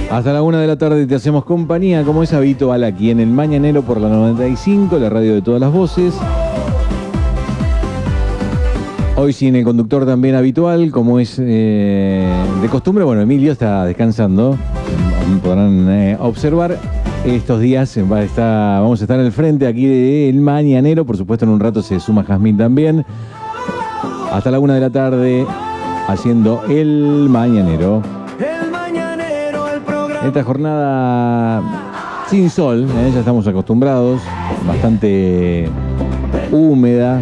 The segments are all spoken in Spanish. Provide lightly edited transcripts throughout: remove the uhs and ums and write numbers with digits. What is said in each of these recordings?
Hasta la 1 de la tarde te hacemos compañía, como es habitual aquí en El Mañanero por la 95, la radio de todas las voces. Hoy sin el conductor también habitual, como es de costumbre. Bueno, Emilio está descansando, podrán observar. Estos días vamos a estar al frente aquí de El Mañanero. Por supuesto, en un rato se suma Jazmín también. Hasta la 1 de la tarde, haciendo El Mañanero. Esta jornada sin sol, ya estamos acostumbrados, bastante húmeda,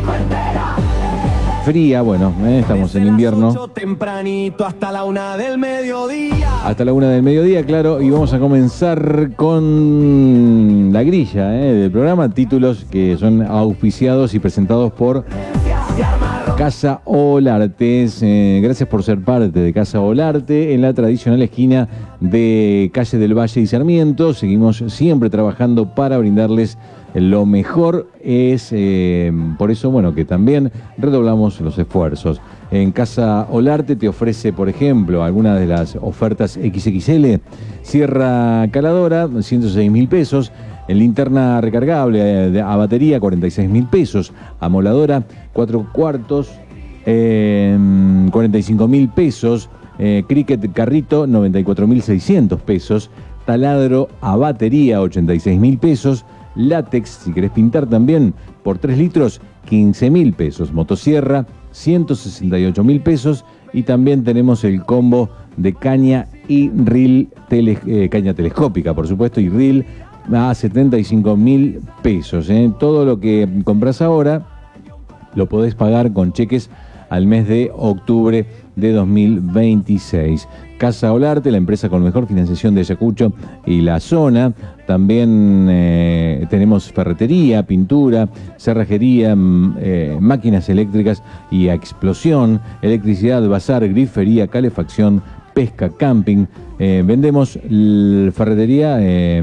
fría, bueno, estamos en invierno. Tempranito hasta la 1 del mediodía. Hasta la 1 del mediodía, claro, y vamos a comenzar con la grilla del programa, títulos que son auspiciados y presentados por Casa Olarte. Gracias por ser parte de Casa Olarte en la tradicional esquina de Calle del Valle y Sarmiento. Seguimos siempre trabajando para brindarles lo mejor. Es por eso, bueno, que también redoblamos los esfuerzos. En Casa Olarte te ofrece, por ejemplo, algunas de las ofertas XXL. Sierra caladora, 106.000 pesos. En linterna recargable a batería, 46.000 pesos. Amoladora, 4 cuartos, 45.000 pesos. Cricket carrito, 94.600 pesos. Taladro a batería, 86.000 pesos. Látex, si querés pintar también, por 3 litros, 15.000 pesos. Motosierra, 168.000 pesos. Y también tenemos el combo de caña y reel, caña telescópica, por supuesto, y reel a 75.000 pesos. Todo lo que compras ahora lo podés pagar con cheques al mes de octubre de 2026. Casa Olarte, la empresa con mejor financiación de Ayacucho y la zona. También tenemos ferretería, pintura, cerrajería, máquinas eléctricas y a explosión, electricidad, bazar, grifería, calefacción, pesca, camping. Vendemos ferretería,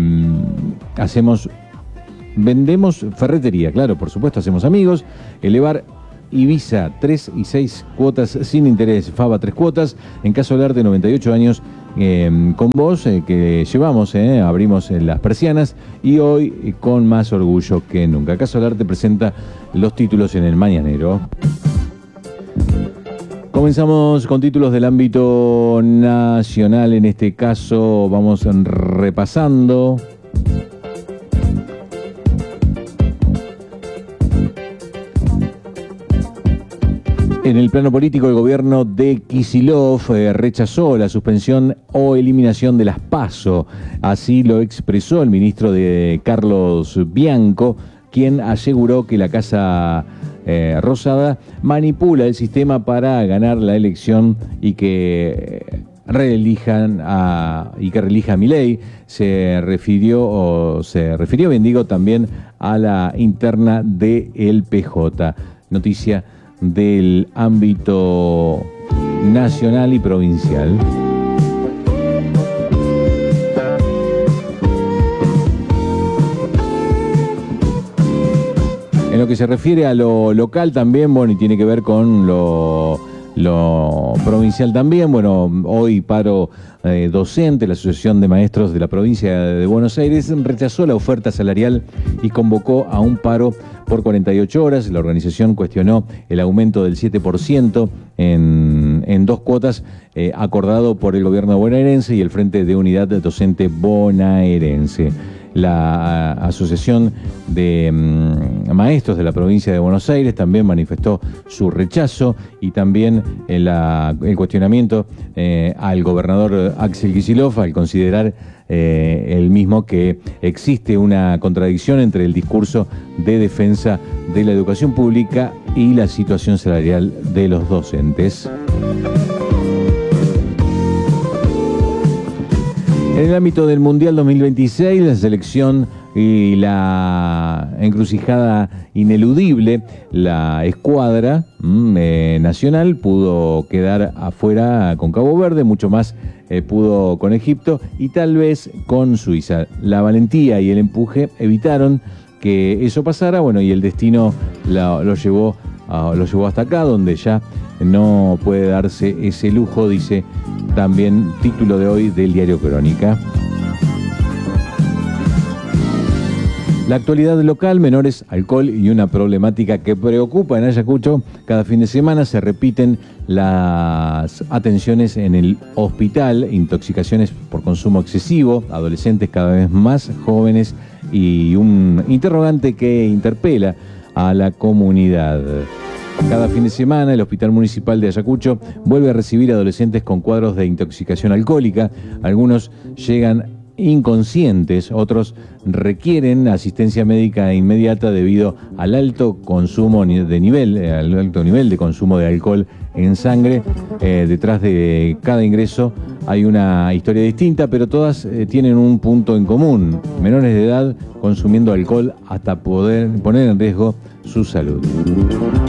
vendemos ferretería, claro, por supuesto, hacemos amigos. Elevar Ibiza, 3 y 6 cuotas sin interés. Faba, 3 cuotas. En Casa Olarte, 98 años con vos, que llevamos, abrimos las persianas y hoy con más orgullo que nunca. Casa Olarte presenta los títulos en El Mañanero. Comenzamos con títulos del ámbito nacional. En este caso vamos repasando. En el plano político, el gobierno de Kicillof rechazó la suspensión o eliminación de las PASO. Así lo expresó el ministro de Carlos Bianco, quien aseguró que la Casa Rosada manipula el sistema para ganar la elección y que reelija a Milei. Se refirió, bien digo, también a la interna del PJ. Noticia del ámbito nacional y provincial. En lo que se refiere a lo local también, bueno, y tiene que ver con lo provincial también. Bueno, hoy paro docente, la Asociación de Maestros de la Provincia de Buenos Aires rechazó la oferta salarial y convocó a un paro por 48 horas. La organización cuestionó el aumento del 7% en 2 cuotas acordado por el gobierno bonaerense y el Frente de Unidad Docente Bonaerense. La Asociación de Maestros de la Provincia de Buenos Aires también manifestó su rechazo y también el cuestionamiento al gobernador Axel Kicillof al considerar el mismo que existe una contradicción entre el discurso de defensa de la educación pública y la situación salarial de los docentes. En el ámbito del Mundial 2026, la selección y la encrucijada ineludible, la escuadra nacional pudo quedar afuera con Cabo Verde, mucho más pudo con Egipto y tal vez con Suiza. La valentía y el empuje evitaron que eso pasara, bueno, y el destino lo llevó hasta acá, donde ya no puede darse ese lujo, dice también título de hoy del diario Crónica. La actualidad local, menores, alcohol y una problemática que preocupa en Ayacucho. Cada fin de semana se repiten las atenciones en el hospital, intoxicaciones por consumo excesivo, adolescentes cada vez más jóvenes y un interrogante que interpela a la comunidad. Cada fin de semana el Hospital Municipal de Ayacucho vuelve a recibir adolescentes con cuadros de intoxicación alcohólica. Algunos llegan inconscientes, otros requieren asistencia médica inmediata debido al alto consumo al alto nivel de consumo de alcohol en sangre. Detrás de cada ingreso hay una historia distinta, pero todas tienen un punto en común: menores de edad consumiendo alcohol hasta poder poner en riesgo su salud.